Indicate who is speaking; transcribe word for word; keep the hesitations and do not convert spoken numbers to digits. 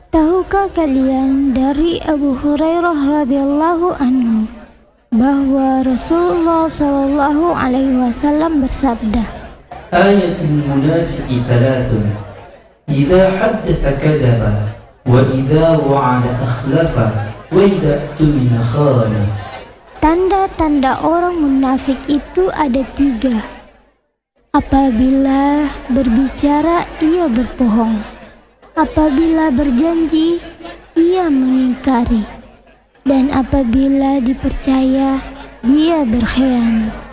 Speaker 1: Tahukah kalian dari Abu Hurairah radhiyallahu anhu bahwa Rasulullah shallallahu alaihi wasallam bersabda,
Speaker 2: Ayatul munafiqi thalathun, idza haddatha kadzaba, wa idza wa'ada akhlafa, wa idza tumina khana.
Speaker 1: Tanda-tanda orang munafik itu ada tiga. Apabila berbicara, ia berbohong. Apabila berjanji, ia mengingkari. Dan apabila dipercaya, dia berkhianat.